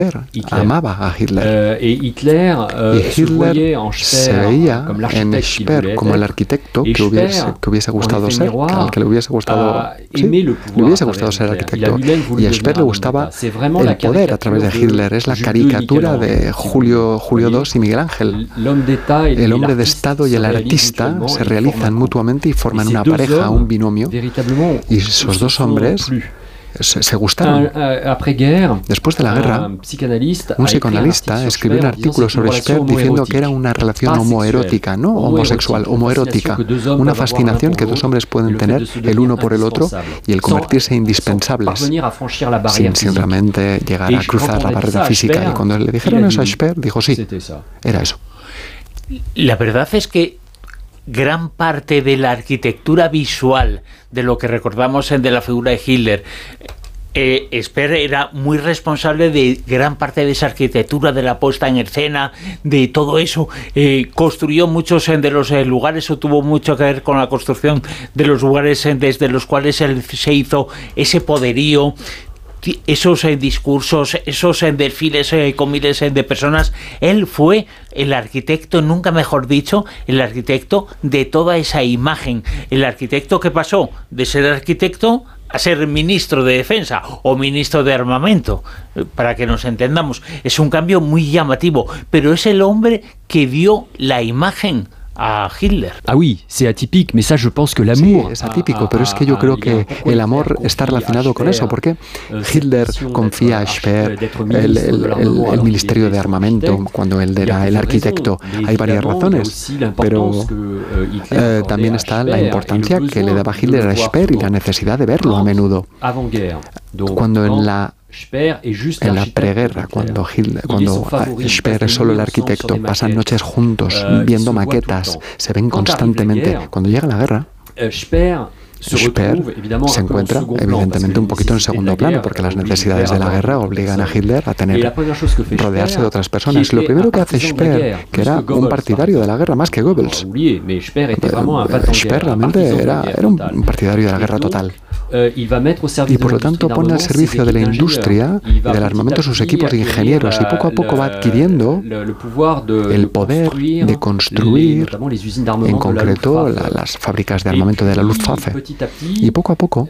amaba a Hitler. Y Hitler se veía en Speer como el arquitecto que hubiese gustado ser, al que le hubiese gustado ser arquitecto. Y a Speer le gustaba el poder a través de Hitler. Es la caricatura de Julio II y Miguel Ángel. El hombre de Estado y el artista se realizan mutuamente y forman una pareja, un binomio. Y esos dos hombres se gustaron. Después de la guerra, un psicoanalista escribió un artículo sobre Speer diciendo que era una relación homoerótica, no homosexual, homoerótica, una fascinación que dos hombres pueden tener el uno por el otro y el convertirse indispensables, sin realmente llegar a cruzar la barrera física. Y cuando le dijeron eso a Speer, dijo sí, era eso. La verdad es que gran parte de la arquitectura visual de lo que recordamos de la figura de Hitler, Speer era muy responsable de gran parte de esa arquitectura, de la puesta en escena, de todo eso. Construyó muchos de los lugares, o tuvo mucho que ver con la construcción de los lugares desde los cuales él se hizo ese poderío. Esos discursos, esos desfiles con miles de personas. Él fue el arquitecto, nunca mejor dicho, el arquitecto de toda esa imagen. El arquitecto que pasó de ser arquitecto a ser ministro de Defensa o ministro de Armamento, para que nos entendamos. Es un cambio muy llamativo, pero es el hombre que dio la imagen a Hitler. Ah oui, c'est atypique, mais ça je pense que l'amour... Sí, es atípico, pero es que yo creo que el amor está relacionado con eso. ¿Por qué? Hitler confía a Speer el Ministerio de Armamento cuando él era el arquitecto. Hay varias razones, pero también está la importancia que le daba Hitler a Speer y la necesidad de verlo a menudo. Cuando en la preguerra, cuando Speer es solo el arquitecto, pasan noches juntos, viendo maquetas, se ven constantemente. Cuando llega la guerra, Speer se encuentra evidentemente un poquito en segundo plano, porque las necesidades de la guerra obligan a Hitler a rodearse de otras personas. Lo primero que hace Speer, que era un partidario de la guerra más que Goebbels, Speer realmente era un partidario de la guerra total. Y por lo tanto pone al servicio de la industria y del armamento sus equipos de ingenieros, y poco a poco va adquiriendo el poder de construir, en concreto, las fábricas de armamento de la Luftwaffe. Y poco a poco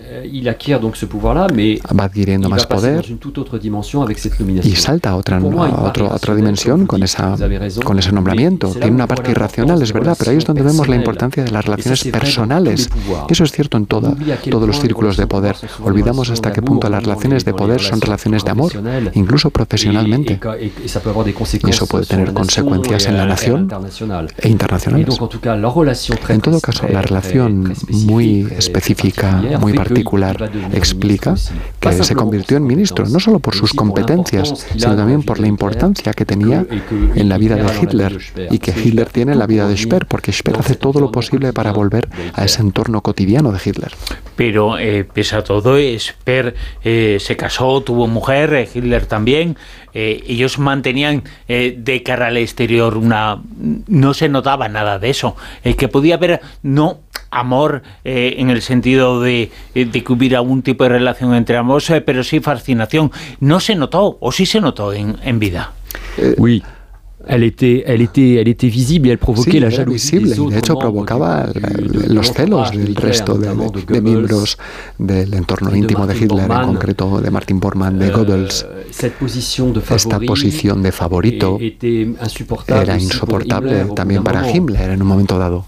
va adquiriendo más poder y salta a otra dimensión con ese nombramiento. Tiene una parte irracional, es verdad, pero ahí es donde vemos la importancia de las relaciones personales. Y eso es cierto en todos los círculos de poder. Olvidamos hasta qué punto las relaciones de poder son relaciones de amor, incluso profesionalmente. Y eso puede tener consecuencias en la nación e internacionales. En todo caso, la relación muy específica, muy particular, explica que se convirtió en ministro, no solo por sus competencias, sino también por la importancia que tenía en la vida de Hitler, y que Hitler tiene en la vida de Speer, porque Speer hace todo lo posible para volver a ese entorno cotidiano de Hitler. Pero pese a todo, Speer se casó, tuvo mujer, Hitler también. Ellos mantenían de cara al exterior no se notaba nada de eso, que podía haber amor en el sentido de que hubiera algún tipo de relación entre ambos, pero sí fascinación. No se notó, o sí se notó en vida. Oui. Elle était visible y elle provoquait la jalousie. De hecho, provocaba los celos del resto de miembros del entorno íntimo de Hitler, en concreto de Martin Bormann, de Goebbels. Esta posición de favorito era insoportable también para Himmler en un momento dado.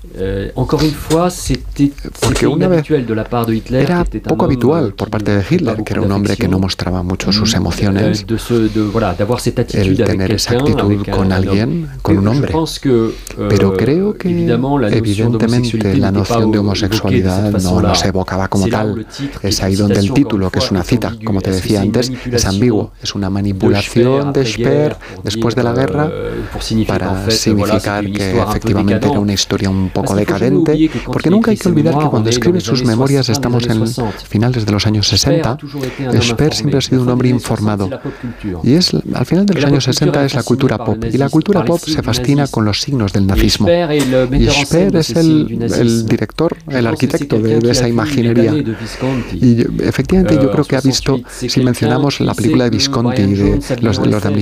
Porque una vez era poco habitual por parte de Hitler, que era un hombre que no mostraba mucho sus emociones, el tener esa actitud con alguien, con un hombre. Pero creo que evidentemente la noción de homosexualidad no se evocaba como tal. Es ahí donde el título, que es una cita, como te decía antes, es ambiguo. Es una manipulación de Speer después de la guerra para significar que efectivamente era una historia un poco decadente, porque nunca hay que olvidar que cuando escribe sus memorias estamos en finales de los años 60. Speer siempre ha sido un hombre informado, y al final de los años 60 es la cultura pop, y la cultura pop se fascina con los signos del nazismo. Y Speer es el director, el arquitecto de esa imaginería. Y efectivamente yo creo que ha visto, si mencionamos la película de Visconti, de los